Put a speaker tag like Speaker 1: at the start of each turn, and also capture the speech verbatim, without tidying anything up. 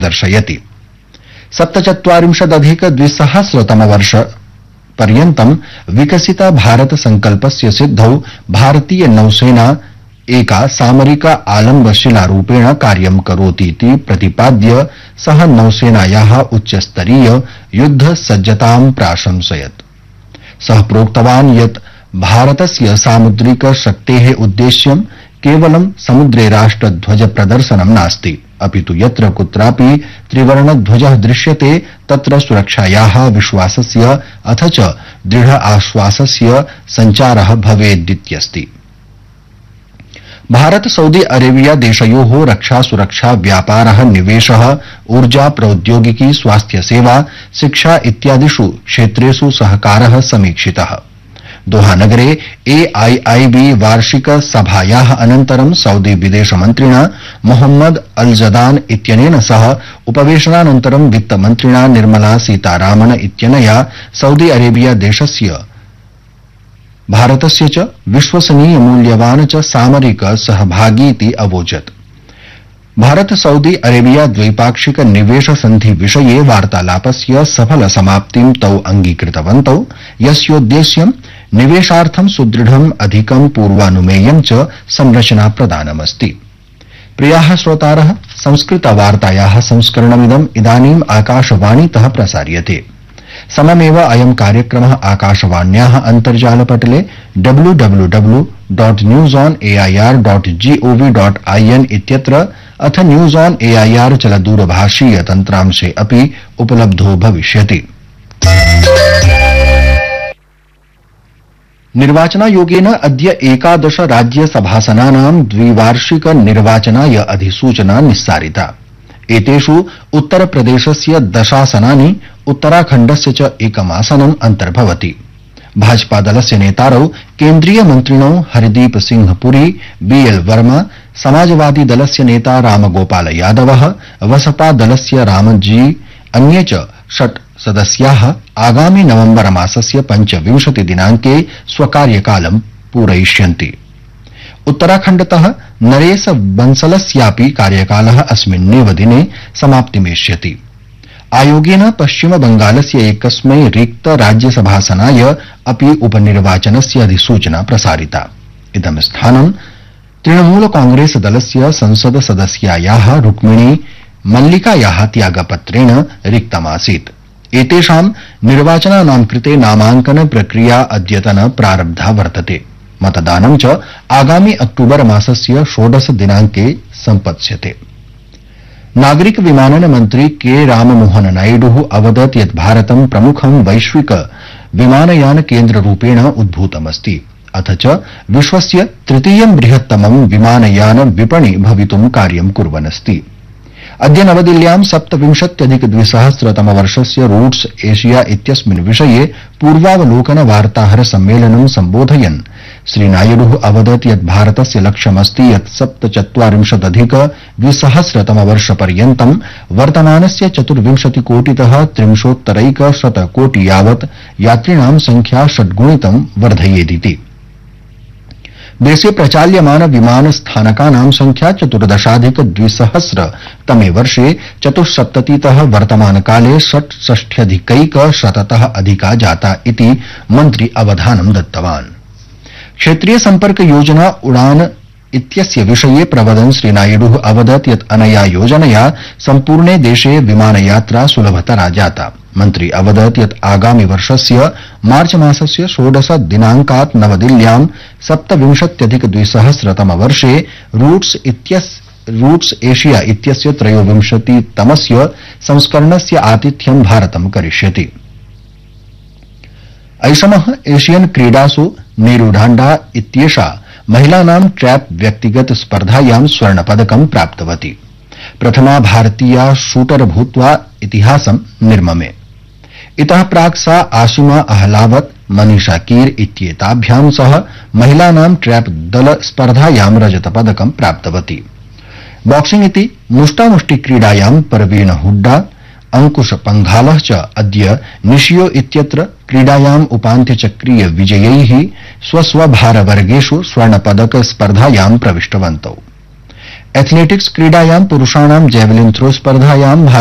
Speaker 1: दर्शयति। सप्तचत्वारिंशदधिकद्विसहस्रतमवर्ष पर्यन्तं विकसित भारत संकल्पस्य सिद्धौ भारतीय नौसेना एका सामरिक आलम्बशिलारूपेण कार्यं करोतीति प्रतिपाद्य सः नौसेनायाः उच्चस्तरीय युद्धसज्जतां प्राशंसयत्। सः प्रोक्तवान् यत् भारतस्य सामुद्रिक शक्तेः उद्देश्यं केवलं समुद्रे राष्ट्रध्वज प्रदर्शनं नास्ति, अपितु यत्र कुत्रापि त्रिवर्णध्वजः दृश्यते तत्र सुरक्षायाः विश्वासस्य अथ च दृढ आश्वासस्य सञ्चारः भवेदित्यस्ति। भारत सऊदी अरेबिया देशयोः रक्षा सुरक्षा व्यापारः निवेशः ऊर्जा प्रौद्योगिकी स्वास्थ्य सेवा शिक्षा इत्यादिषु क्षेत्रेषु सहकारः समीक्षितः। दोहा नगरे एआईआईबी वार्षिक सभायाः अनन्तरं सऊदी विदेशमन्त्रिणा मोहम्मद अल जदान इत्यनेन सह उपवेशनानन्तरं वित्तमन्त्रिणा निर्मला सीतारामन इत्यनया सऊदी अरेबिया देशस्य भारतस्य च विश्वसनीय मूल्यवान च सामरिक सहभागीति अवोचत्। भारत सऊदी अरेबिया द्वैपाक्षिक निवेश संधि विषये वार्तालापस्य सफल समाप्तिं तौ अंगीकृतवन्तौ, यस्योद्देश्यं निवेशार्थं सुदृढं अधिकं पूर्वानुमेयं च संरचना प्रदानमस्ति। प्रियाः श्रोतारः, संस्कृतवार्तायाः संस्करणमिदम् इदानीम् आकाशवाणीतः प्रसार्यते। सममेव अयं कार्यक्रमः आकाशवाण्याः अन्तर्जालपटले W W W dot news on AIR dot gov dot IN इत्यत्र अथ न्यूज ऑन एआईआर चलदूरभाषीय तन्त्रांशे अपि उपलब्धो भविष्यति। निर्वाचनायोगेन अद्य एकादश राज्यसभासनानां द्विवार्षिक निर्वाचनाय अधिसूचना निस्सारिता। एतेषु उत्तरप्रदेशस्य दशासनानि, उत्तराखण्डस्य च एकमासनम् अन्तर्भवति। भाजपादलस्य नेतारौ केन्द्रीय मन्त्रिणौ हरदीप सिंह पुरी, बीएल वर्मा, समाजवादी दलस्य नेता रामगोपाल यादवः, बसपा दलस्य रामजी, अन्ये च षट् सदस्याः आगामि नवम्बर मासस्य पञ्चविंशति दिनाङ्के स्वकार्यकालं पूरयिष्यन्ति। उत्तराखण्डतः नरेश बंसलस्यापि कार्यकालः अस्मिन्नेव दिने समाप्तिमेष्यति। आयोगेन पश्चिम बंगालस्य एकस्मै रिक्त राज्यसभासनाय अपि उपनिर्वाचनस्य अधिसूचना प्रसारिता। इदं स्थानं तृणमूल कांग्रेस दलस्य संसद सदस्यायाः रुक्मिणी मल्लिकायाः त्यागपत्रेण रिक्तमासीत्। एतेषां निर्वाचनानां कृते नामाङ्कन प्रक्रिया अद्यतन प्रारब्धा वर्तते। मतदानं च आगामि अक्टूबर मासस्य षोडश दिनाङ्के सम्पत्स्यते। नागरिक विमानन मन्त्री के राममोहन नायडुः अवदत् यत् भारतं प्रमुखं वैश्विक विमानयान केन्द्ररूपेण उद्भूतमस्ति, अथ च विश्वस्य तृतीयं बृहत्तमं विमानयान विपणि भवितुं कार्यं कुर्वन्नस्ति। अद्य नवदिल्ल्यां सप्तविंशत्यधिक द्विसहस्रतमवर्षस्य रूट्स एशिया इत्यस्मिन् विषये पूर्वावलोकन वार्ताहर सम्मेलनं सम्बोधयन् श्रीनायडुः अवदत् यत् भारतस्य लक्ष्यमस्ति यत् सप्तचत्वारिंशदधिक द्विसहस्रतमवर्षपर्यन्तं वर्तमानस्य चतुर्विंशतिकोटितः त्रिंशोत्तरैकशतकोटि यावत् यात्रिणां संख्या षड्गुणितं वर्धयेदिति। देशे प्रचाल्यमान विमानस्थानकानां संख्या चतुर्दशाधिक द्विसहस्र तमे वर्षे चतुष्सप्ततितः वर्तमानकाले षट्षष्ट्यधिकैकशततः अधिका जाता इति मन्त्री अवधानं दत्तवान्। क्षेत्रीय सम्पर्क योजना उड़ान इत्यस्य विषये प्रवदन् श्रीनायडुः अवदत् यत् अनया योजनया सम्पूर्णे देशे विमानयात्रा सुलभतरा जाता। मन्त्री अवदत् यत् आगामि वर्षस्य मार्च मासस्य षोडश दिनाङ्कात् नवदिल्ल्यां सप्तविंशत्यधिक द्विसहस्रतमवर्षे रूट्स इत्यस्य रूट्स एशिया इत्यस्य त्रयोविंशतितमस्य संस्करणस्य आतिथ्यं भारतं करिष्यति। ऐषमः एशियन क्रीडासु नीरुढाण्डा इत्येषा महिलानां ट्रैप व्यक्तिगत स्पर्धायां स्वर्णपदकं प्राप्तवती। प्रथमा भारतीया शूटर भूत्वा इतिहासं निर्ममे। इतः प्राक् सा आशिमा अहलावत, मनीषा कीर इत्येताभ्यां सह महिलानां ट्रैप दल स्पर्धायां रजतपदकं प्राप्तवती। बॉक्सिंग इति मुष्टामुष्टि क्रीडायां परवीन हुड्डा, अंकुश पंघालः च अद्य निशियो इत्यत्र क्रीडायाम् उपान्त्यचक्रीय विजयैः स्वस्वभारवर्गेषु स्वर्णपदक स्पर्धायां प्रविष्टवन्तौ। एथलेटिक्स क्रीडायां पुरुषाणां जैवलिन थ्रो स्पर्धायां